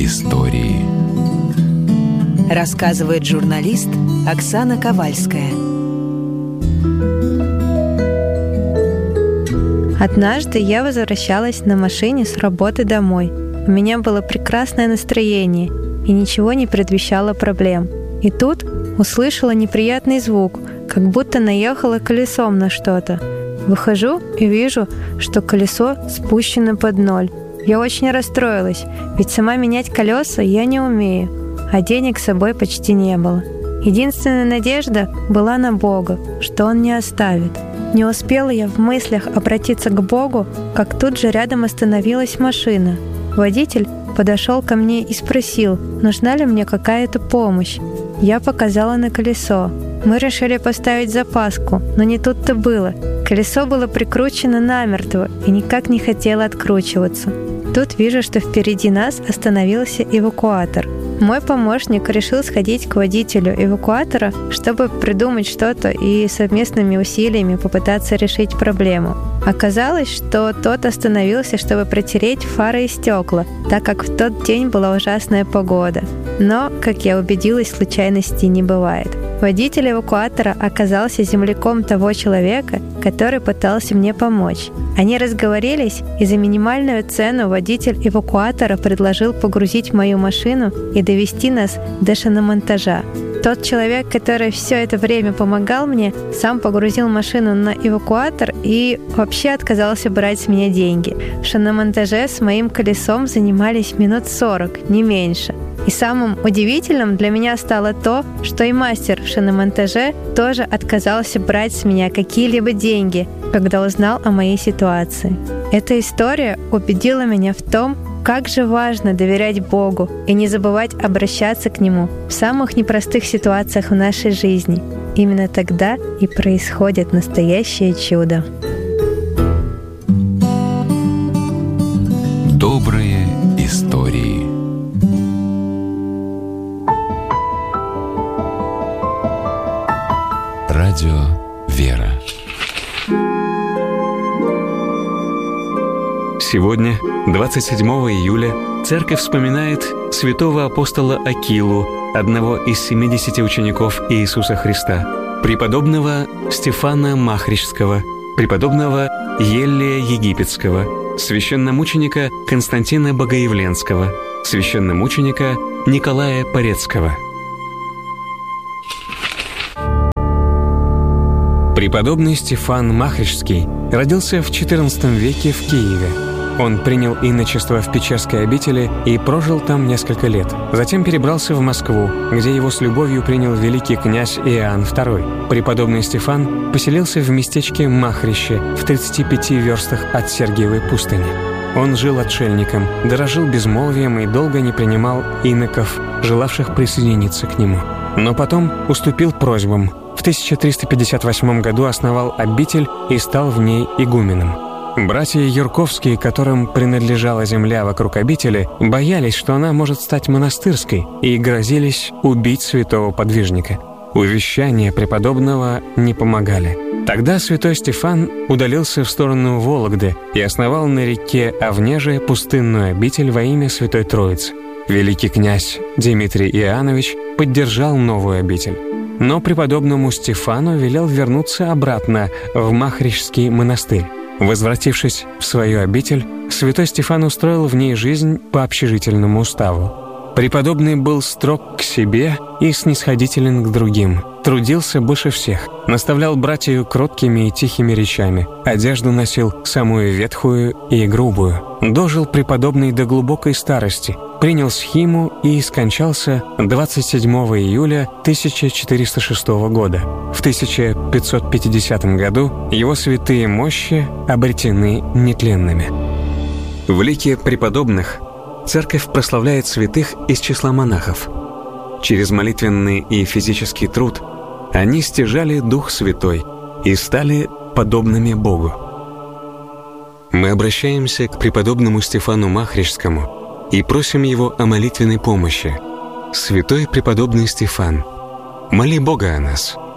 истории. Рассказывает журналист Оксана Ковальская. Однажды я возвращалась на машине с работы домой. У меня было прекрасное настроение, и ничего не предвещало проблем. И тут услышала неприятный звук, как будто наехала колесом на что-то. Выхожу и вижу, что колесо спущено под ноль. Я очень расстроилась, ведь сама менять колеса я не умею, а денег с собой почти не было. Единственная надежда была на Бога, что Он не оставит. Не успела я в мыслях обратиться к Богу, как тут же рядом остановилась машина. Водитель подошел ко мне и спросил, нужна ли мне какая-то помощь. Я показала на колесо. Мы решили поставить запаску, но не тут-то было. Колесо было прикручено намертво и никак не хотело откручиваться. Тут вижу, что впереди нас остановился эвакуатор. Мой помощник решил сходить к водителю эвакуатора, чтобы придумать что-то и совместными усилиями попытаться решить проблему. Оказалось, что тот остановился, чтобы протереть фары и стекла, так как в тот день была ужасная погода. Но, как я убедилась, случайностей не бывает. Водитель эвакуатора оказался земляком того человека, который пытался мне помочь. Они разговорились, и за минимальную цену водитель эвакуатора предложил погрузить мою машину и довести нас до шиномонтажа. Тот человек, который все это время помогал мне, сам погрузил машину на эвакуатор и вообще отказался брать с меня деньги. В шиномонтаже с моим колесом занимались минут 40, не меньше. И самым удивительным для меня стало то, что и мастер в шиномонтаже тоже отказался брать с меня какие-либо деньги, когда узнал о моей ситуации. Эта история убедила меня в том, как же важно доверять Богу и не забывать обращаться к Нему в самых непростых ситуациях в нашей жизни. Именно тогда и происходит настоящее чудо. Добрые истории. Радио «Вера». Сегодня, 27 июля, Церковь вспоминает святого апостола Акилу, одного из 70 учеников Иисуса Христа, преподобного Стефана Махричского, преподобного Еллия Египетского, священномученика Константина Богоявленского, священномученика Николая Порецкого. Преподобный Стефан Махричский родился в XIV веке в Киеве. Он принял иночество в Печерской обители и прожил там несколько лет. Затем перебрался в Москву, где его с любовью принял великий князь Иоанн II. Преподобный Стефан поселился в местечке Махрище в 35 верстах от Сергиевой пустыни. Он жил отшельником, дорожил безмолвием и долго не принимал иноков, желавших присоединиться к нему. Но потом уступил просьбам. В 1358 году основал обитель и стал в ней игуменом. Братья Юрковские, которым принадлежала земля вокруг обители, боялись, что она может стать монастырской, и грозились убить святого подвижника. Увещания преподобного не помогали. Тогда святой Стефан удалился в сторону Вологды и основал на реке Овнеже пустынную обитель во имя Святой Троицы. Великий князь Дмитрий Иоаннович поддержал новую обитель. Но преподобному Стефану велел вернуться обратно в Махричский монастырь. Возвратившись в свою обитель, святой Стефан устроил в ней жизнь по общежительному уставу. Преподобный был строг к себе и снисходителен к другим, трудился больше всех, наставлял братью кроткими и тихими речами, одежду носил самую ветхую и грубую. Дожил преподобный до глубокой старости, принял схиму и скончался 27 июля 1406 года. В 1550 году его святые мощи обретены нетленными. В лике преподобных Церковь прославляет святых из числа монахов. Через молитвенный и физический труд они стяжали Дух Святой и стали подобными Богу. Мы обращаемся к преподобному Стефану Махричскому и просим его о молитвенной помощи. Святой преподобный Стефан, моли Бога о нас.